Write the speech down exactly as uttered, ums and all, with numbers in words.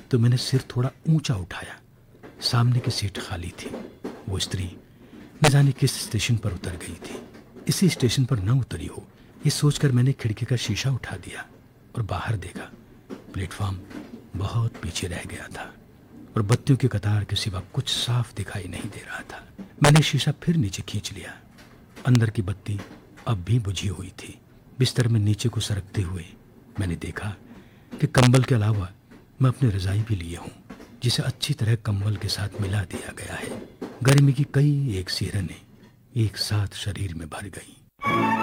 तो मैंने सिर थोड़ा ऊंचा उठाया। सामने की सीट खाली थी। वो स्त्री न जाने किस स्टेशन पर उतर गई थी। इसी स्टेशन पर न उतरी हो, ये सोचकर मैंने खिड़की का शीशा उठा दिया और बाहर देखा। प्लेटफॉर्म बहुत पीछे रह गया था और बत्तियों की कतार के सिवा कुछ साफ दिखाई नहीं दे रहा था। मैंने शीशा फिर नीचे खींच लिया। अंदर की बत्ती अब भी बुझी हुई थी। बिस्तर में नीचे को सरकते हुए मैंने देखा कि कंबल के अलावा मैं अपनी रजाई भी लिए हूँ, जिसे अच्छी तरह कंबल के साथ मिला दिया गया है। गर्मी की कई एक सिरहनें एक साथ शरीर में भर गईं।